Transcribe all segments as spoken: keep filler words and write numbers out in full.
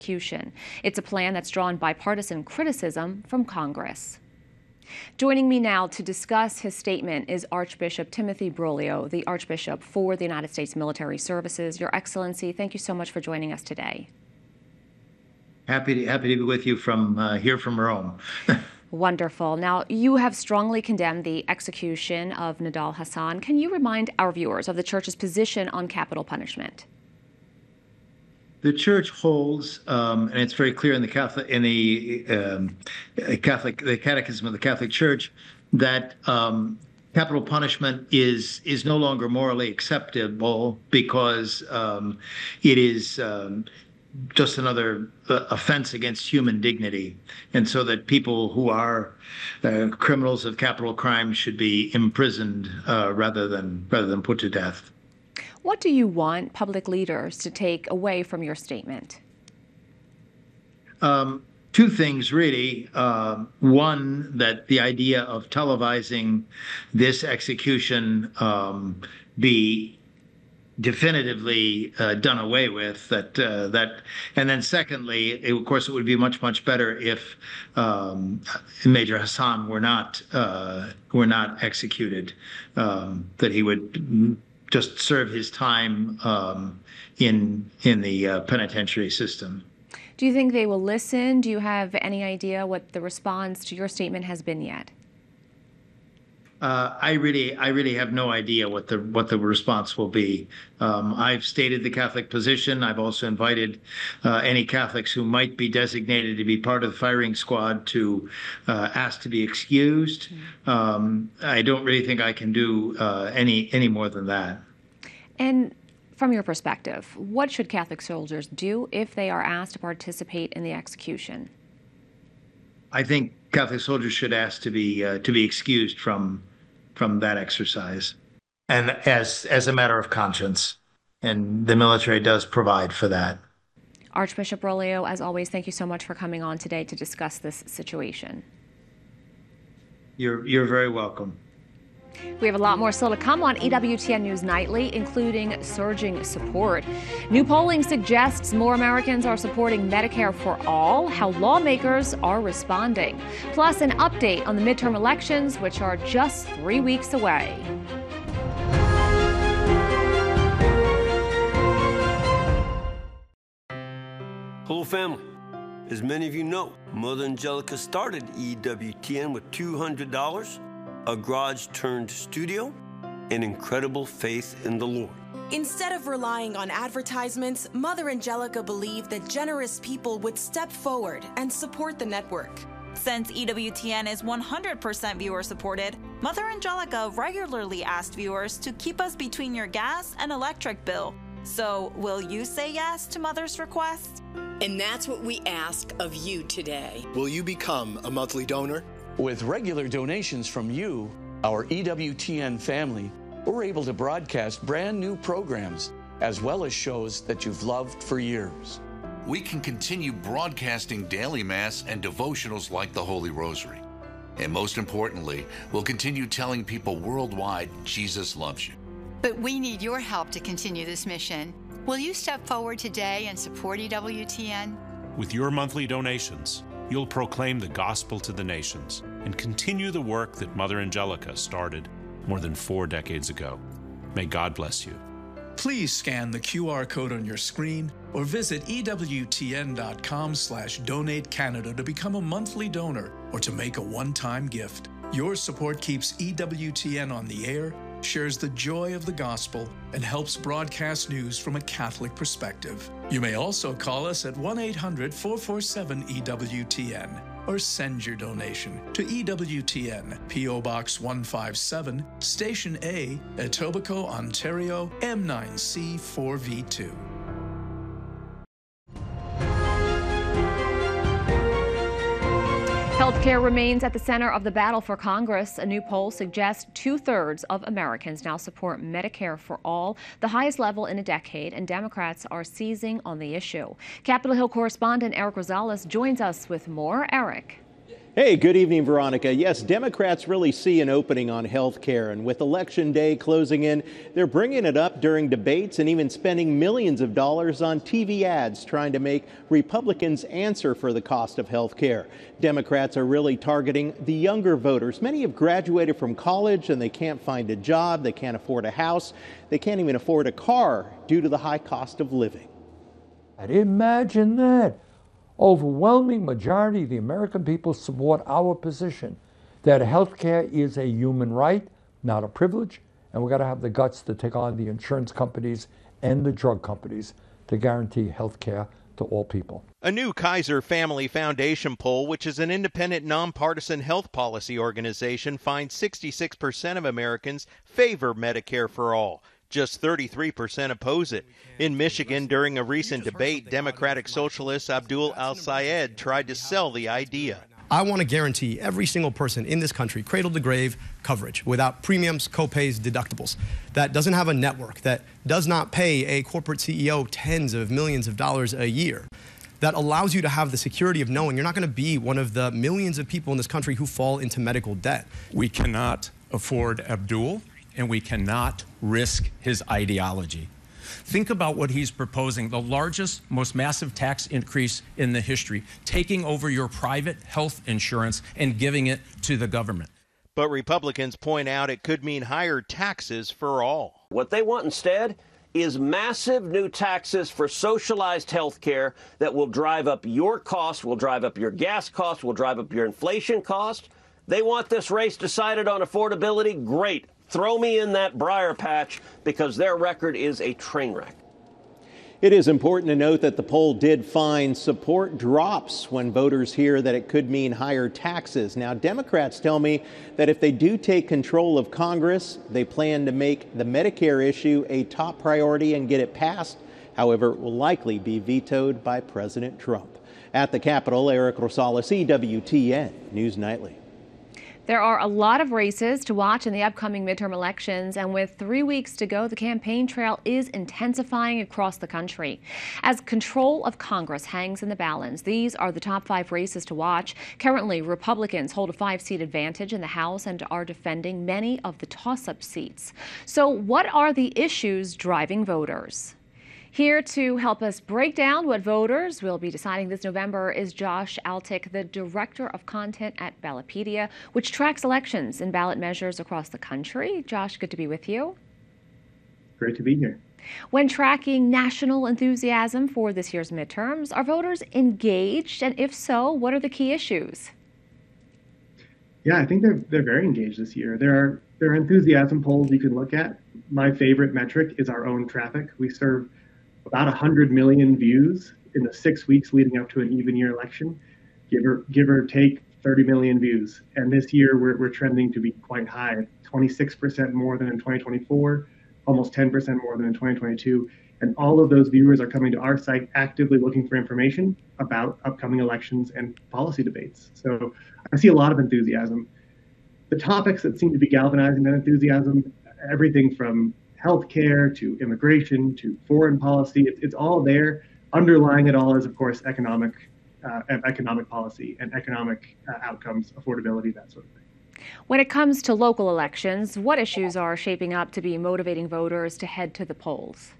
execution. It's a plan that's drawn bipartisan criticism from Congress. Joining me now to discuss his statement is Archbishop Timothy Broglio, the Archbishop for the United States Military Services. Your Excellency, thank you so much for joining us today. Happy to, happy to be with you from uh, here from Rome. Wonderful. Now, you have strongly condemned the execution of Nidal Hasan. Can you remind our viewers of the Church's position on capital punishment? The Church holds, um, and it's very clear in the Catholic, in the um, Catholic, the Catechism of the Catholic Church, that um, capital punishment is is no longer morally acceptable because um, it is um, just another uh, offense against human dignity, and so that people who are uh, criminals of capital crime should be imprisoned uh, rather than rather than put to death. What do you want public leaders to take away from your statement? Um, two things, really. Uh, one, that the idea of televising this execution um, be definitively uh, done away with. That uh, that, and then secondly, it, of course, it would be much much better if um, Major Hasan were not uh, were not executed. Um, that he would just serve his time um, in in the uh, penitentiary system. Do you think they will listen? Do you have any idea what the response to your statement has been yet? Uh, I really, I really have no idea what the what the response will be. Um, I've stated the Catholic position. I've also invited uh, any Catholics who might be designated to be part of the firing squad to uh, ask to be excused. Um, I don't really think I can do uh, any any more than that. And from your perspective, what should Catholic soldiers do if they are asked to participate in the execution? I think Catholic soldiers should ask to be uh, to be excused from from that exercise, and as as a matter of conscience, and the military does provide for that. Archbishop Broglio, as always, thank you so much for coming on today to discuss this situation. You're you're very welcome. We have a lot more still to come on E W T N News Nightly, including surging support. New polling suggests more Americans are supporting Medicare for all, how lawmakers are responding. Plus, an update on the midterm elections, which are just three weeks away. Hello, family. As many of you know, Mother Angelica started E W T N with two hundred dollars. A garage-turned studio, and incredible faith in the Lord. Instead of relying on advertisements, Mother Angelica believed that generous people would step forward and support the network. Since E W T N is one hundred percent viewer-supported, Mother Angelica regularly asked viewers to keep us between your gas and electric bill. So, will you say yes to Mother's request? And that's what we ask of you today. Will you become a monthly donor? With regular donations from you, our E W T N family, we're able to broadcast brand new programs, as well as shows that you've loved for years. We can continue broadcasting daily Mass and devotionals like the Holy Rosary. And most importantly, we'll continue telling people worldwide Jesus loves you. But we need your help to continue this mission. Will you step forward today and support E W T N? With your monthly donations, you'll proclaim the gospel to the nations and continue the work that Mother Angelica started more than four decades ago. May God bless you. Please scan the Q R code on your screen or visit E W T N dot com slash donate Canada to become a monthly donor or to make a one-time gift. Your support keeps E W T N on the air, shares the joy of the gospel, and helps broadcast news from a Catholic perspective. You may also call us at one eight hundred, four four seven, E W T N or send your donation to E W T N, P O Box one five seven, Station A, Etobicoke, Ontario, M nine C four V two. Healthcare remains at the center of the battle for Congress. A new poll suggests two-thirds of Americans now support Medicare for all, the highest level in a decade, and Democrats are seizing on the issue. Capitol Hill correspondent Eric Rosales joins us with more. Eric. Hey, good evening, Veronica. Yes, Democrats really see an opening on health care, and with Election Day closing in, they're bringing it up during debates and even spending millions of dollars on T V ads trying to make Republicans answer for the cost of health care. Democrats are really targeting the younger voters. Many have graduated from college and they can't find a job, they can't afford a house, they can't even afford a car due to the high cost of living. Imagine that. Overwhelming majority of the American people support our position that health care is a human right, not a privilege, and we've got to have the guts to take on the insurance companies and the drug companies to guarantee health care to all people. A new Kaiser Family Foundation poll, which is an independent, nonpartisan health policy organization, finds sixty-six percent of Americans favor Medicare for all. Just thirty-three percent oppose it. In Michigan, during a recent debate, Democratic Socialist Abdul Al-Sayed tried to sell the idea. I want to guarantee every single person in this country cradle to grave coverage without premiums, copays, deductibles. That doesn't have a network, that does not pay a corporate C E O tens of millions of dollars a year. That allows you to have the security of knowing you're not going to be one of the millions of people in this country who fall into medical debt. We cannot afford Abdul, and we cannot risk his ideology. Think about what he's proposing, the largest, most massive tax increase in the history, taking over your private health insurance and giving it to the government. But Republicans point out it could mean higher taxes for all. What they want instead is massive new taxes for socialized health care that will drive up your cost, will drive up your gas cost, will drive up your inflation cost. They want this race decided on affordability. Great. Throw me in that briar patch because their record is a train wreck. It is important to note that the poll did find support drops when voters hear that it could mean higher taxes. Now, Democrats tell me that if they do take control of Congress, they plan to make the Medicare issue a top priority and get it passed. However, it will likely be vetoed by President Trump. At the Capitol, Eric Rosales, E W T N News Nightly. There are a lot of races to watch in the upcoming midterm elections, and with three weeks to go, the campaign trail is intensifying across the country. As control of Congress hangs in the balance, these are the top five races to watch. Currently, Republicans hold a five-seat advantage in the House and are defending many of the toss-up seats. So what are the issues driving voters? Here to help us break down what voters will be deciding this November is Josh Altick, the Director of Content at Ballotpedia, which tracks elections and ballot measures across the country. Josh, good to be with you. Great to be here. When tracking national enthusiasm for this year's midterms, are voters engaged? And if so, what are the key issues? Yeah, I think they're they're very engaged this year. There are there are enthusiasm polls you can look at. My favorite metric is our own traffic. We serve about one hundred million views in the six weeks leading up to an even year election, give or, give or take thirty million views. And this year we're, we're trending to be quite high, twenty-six percent more than in twenty twenty-four, almost ten percent more than in twenty twenty-two. And all of those viewers are coming to our site actively looking for information about upcoming elections and policy debates. So I see a lot of enthusiasm. The topics that seem to be galvanizing that enthusiasm, everything from healthcare to immigration to foreign policy, it's, it's all there. Underlying it all is, of course, economic uh, economic policy and economic uh, outcomes, affordability, that sort of thing. When it comes to local elections, what issues are shaping up to be motivating voters to head to the polls?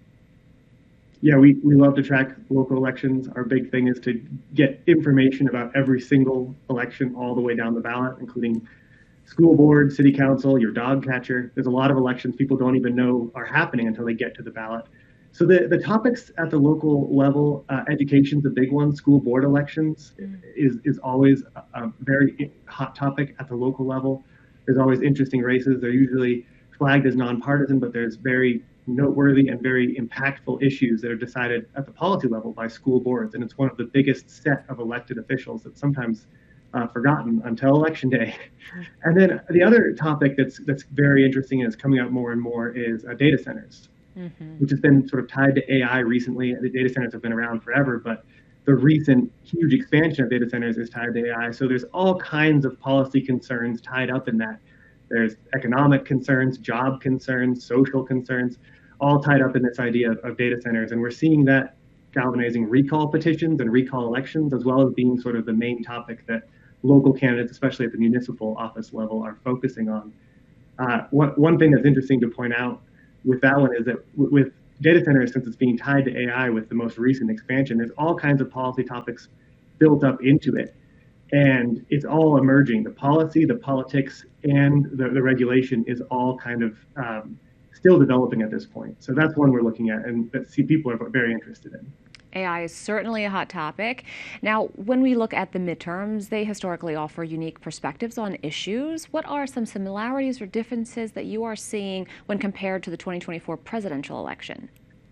Yeah, we, we love to track local elections. Our big thing is to get information about every single election all the way down the ballot, including school board, city council, your dog catcher. There's a lot of elections people don't even know are happening until they get to the ballot. So the, the topics at the local level, uh, education's a big one. School board elections is, is always a, a very hot topic at the local level. There's always interesting races. They're usually flagged as nonpartisan, but there's very noteworthy and very impactful issues that are decided at the policy level by school boards. And it's one of the biggest set of elected officials that's sometimes uh, forgotten until election day. And then the other topic that's that's very interesting and is coming out more and more is uh, data centers, mm-hmm. which has been sort of tied to A I recently. The data centers have been around forever, but the recent huge expansion of data centers is tied to A I. So there's all kinds of policy concerns tied up in that. There's economic concerns, job concerns, social concerns, all tied up in this idea of, of data centers. And we're seeing that galvanizing recall petitions and recall elections, as well as being sort of the main topic that local candidates, especially at the municipal office level, are focusing on. Uh, one, one thing that's interesting to point out with that one is that w- with data centers, since it's being tied to A I with the most recent expansion, there's all kinds of policy topics built up into it. And it's all emerging. The policy, the politics, and the, the regulation is all kind of um, still developing at this point. So that's one we're looking at and that see people are very interested in. A I is certainly a hot topic. Now, when we look at the midterms, they historically offer unique perspectives on issues. What are some similarities or differences that you are seeing when compared to the twenty twenty-four presidential election?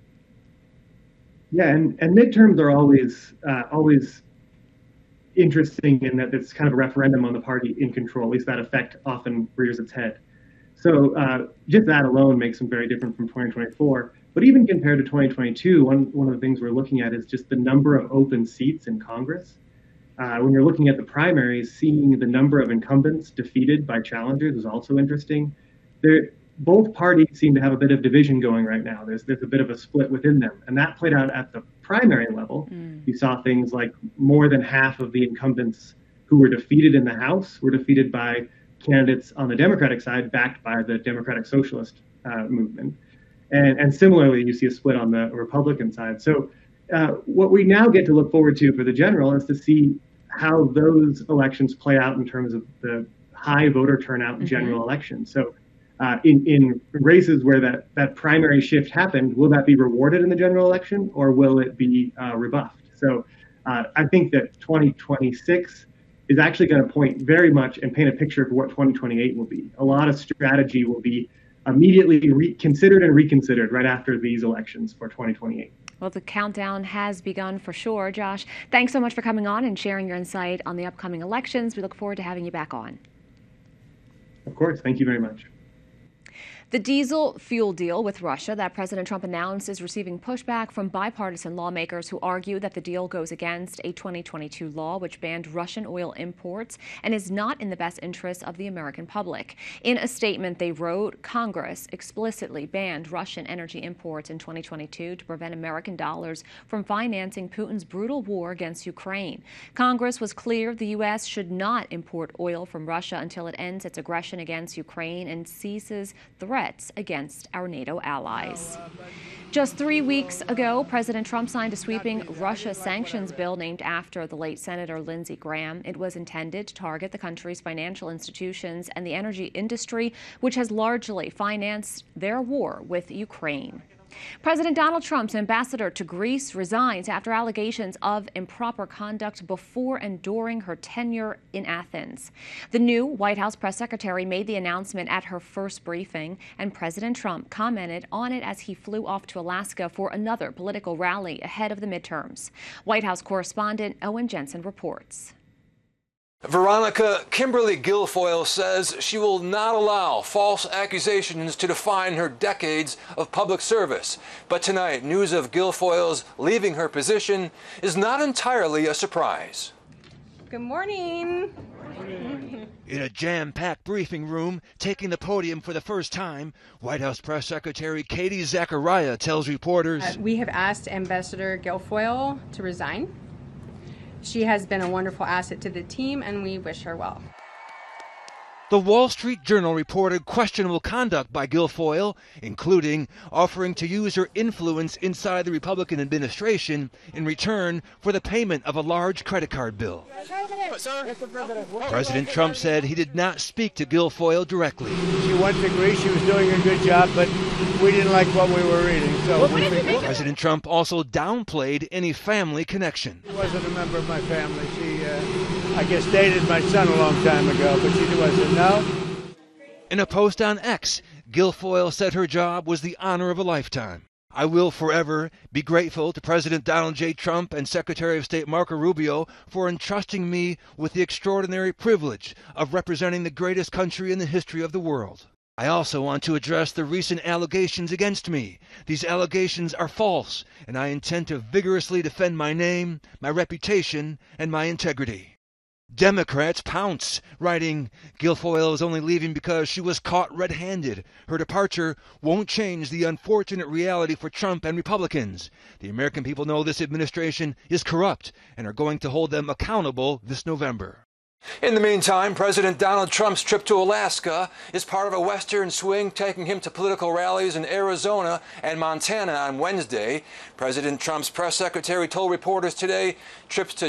Yeah, and, and midterms are always uh, always interesting in that it's kind of a referendum on the party in control. At least that effect often rears its head. So uh, just that alone makes them very different from twenty twenty-four. But even compared to twenty twenty-two, one, one of the things we're looking at is just the number of open seats in Congress. Uh, when you're looking at the primaries, seeing the number of incumbents defeated by challengers is also interesting. They're, both parties seem to have a bit of division going right now. There's, there's a bit of a split within them. And that played out at the primary level. Mm. You saw things like more than half of the incumbents who were defeated in the House were defeated by candidates on the Democratic side backed by the Democratic Socialist uh, movement. And, and similarly, you see a split on the Republican side. So uh, what we now get to look forward to for the general is to see how those elections play out in terms of the high voter turnout in mm-hmm. general elections. So uh, in, in races where that, that primary shift happened, will that be rewarded in the general election or will it be uh, rebuffed? So uh, I think that twenty twenty-six is actually going to point very much and paint a picture for what twenty twenty-eight will be. A lot of strategy will be immediately re- considered and reconsidered right after these elections for twenty twenty-eight. Well, the countdown has begun for sure. Josh, thanks so much for coming on and sharing your insight on the upcoming elections. We look forward to having you back on. Of course. Thank you very much. The diesel fuel deal with Russia that President Trump announced is receiving pushback from bipartisan lawmakers who argue that the deal goes against a twenty twenty-two law which banned Russian oil imports and is not in the best interest of the American public. In a statement they wrote, Congress explicitly banned Russian energy imports in twenty twenty-two to prevent American dollars from financing Putin's brutal war against Ukraine. Congress was clear the U S should not import oil from Russia until it ends its aggression against Ukraine and ceases threats against our NATO allies. Just three weeks ago, President Trump signed a sweeping Russia sanctions bill named after the late Senator Lindsey Graham. It was intended to target the country's financial institutions and the energy industry, which has largely financed their war with Ukraine. President Donald Trump's ambassador to Greece resigns after allegations of improper conduct before and during her tenure in Athens. The new White House press secretary made the announcement at her first briefing, and President Trump commented on it as he flew off to Alaska for another political rally ahead of the midterms. White House correspondent Owen Jensen reports. Veronica Kimberly Guilfoyle says she will not allow false accusations to define her decades of public service. But tonight, news of Guilfoyle's leaving her position is not entirely a surprise. Good morning. In a jam-packed briefing room, taking the podium for the first time, White House Press Secretary Katie Zachariah tells reporters, uh, we have asked Ambassador Guilfoyle to resign. She has been a wonderful asset to the team, and we wish her well. The Wall Street Journal reported questionable conduct by Guilfoyle, including offering to use her influence inside the Republican administration in return for the payment of a large credit card bill. President Trump said he did not speak to Guilfoyle directly. She went to Greece. She was doing a good job, but we didn't like what we were reading. So President Trump also downplayed any family connection. She wasn't a member of my family. She, uh, I guess, dated my son a long time ago, but she wasn't. No. In a post on X, Guilfoyle said her job was the honor of a lifetime. I will forever be grateful to President Donald J. Trump and Secretary of State Marco Rubio for entrusting me with the extraordinary privilege of representing the greatest country in the history of the world. I also want to address the recent allegations against me. These allegations are false, and I intend to vigorously defend my name, my reputation, and my integrity. Democrats pounce, writing, Guilfoyle is only leaving because she was caught red-handed. Her departure won't change the unfortunate reality for Trump and Republicans. The American people know this administration is corrupt and are going to hold them accountable this November. In the meantime, President Donald Trump's trip to Alaska is part of a Western swing taking him to political rallies in Arizona and Montana on Wednesday. President Trump's press secretary told reporters today trips to